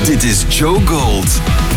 Dit is Joe Gold.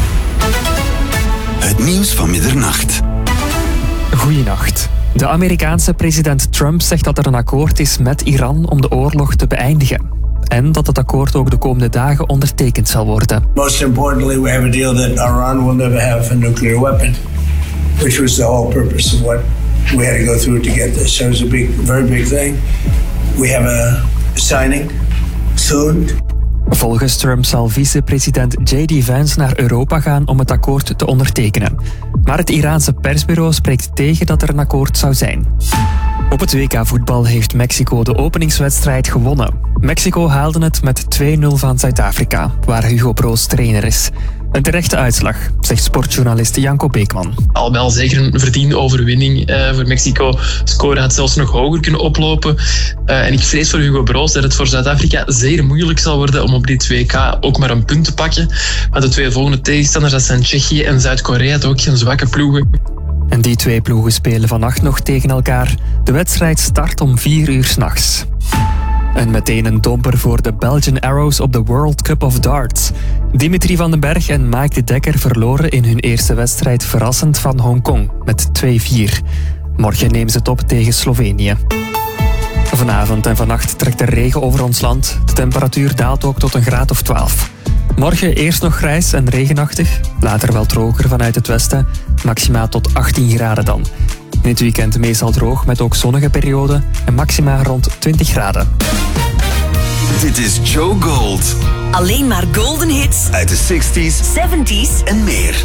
Het nieuws van middernacht. Goeienacht. De Amerikaanse president Trump zegt dat er een akkoord is met Iran om de oorlog te beëindigen. En dat het akkoord ook de komende dagen ondertekend zal worden. Most importantly, we have a deal that Iran will never have a nuclear weapon, which was the whole purpose of what we had to go through to get this. So it was a very big thing. We have a signing soon. Volgens Trump zal vicepresident J.D. Vance naar Europa gaan om het akkoord te ondertekenen. Maar het Iraanse persbureau spreekt tegen dat er een akkoord zou zijn. Op het WK-voetbal heeft Mexico de openingswedstrijd gewonnen. Mexico haalde het met 2-0 van Zuid-Afrika, waar Hugo Broos trainer is. Een terechte uitslag, zegt sportjournalist Janko Beekman. Al wel zeker een verdiende overwinning voor Mexico. De score had zelfs nog hoger kunnen oplopen. En ik vrees voor Hugo Broos dat het voor Zuid-Afrika zeer moeilijk zal worden om op dit WK ook maar een punt te pakken. Want de twee volgende tegenstanders, dat zijn Tsjechië en Zuid-Korea, ook geen zwakke ploegen. En die twee ploegen spelen vannacht nog tegen elkaar. De wedstrijd start om 4 uur 's nachts. En meteen een domper voor de Belgian Arrows op de World Cup of Darts. Dimitri van den Berg en Mike de Dekker verloren in hun eerste wedstrijd verrassend van Hongkong met 2-4. Morgen nemen ze het op tegen Slovenië. Vanavond en vannacht trekt er regen over ons land. De temperatuur daalt ook tot een graad of 12. Morgen eerst nog grijs en regenachtig. Later wel droger vanuit het westen. Maxima tot 18 graden dan. Dit weekend meestal droog met ook zonnige perioden en maxima rond 20 graden. Dit is Joe Gold. Alleen maar golden hits Uit de 60s, 70s en meer.